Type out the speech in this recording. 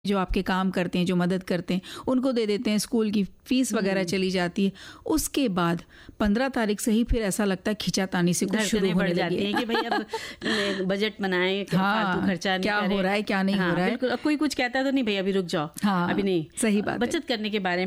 जो आपके काम करते हैं, जो मदद करते हैं, उनको दे देते हैं, स्कूल की फीस वगैरह चली जाती है। उसके बाद 15 तारीख से ही फिर ऐसा लगता है खिंचातानी से कुछ शुरू होने लगी है कि भाई अब बजट बनाएं, फालतू खर्चा नहीं क्या करें। हो रहा है क्या नहीं हो रहा है। बिल्कुल, अब कोई कुछ कहता है तो नहीं भाई अभी रुक जाओ, अभी नहीं, सही बात बचत करने के बारे में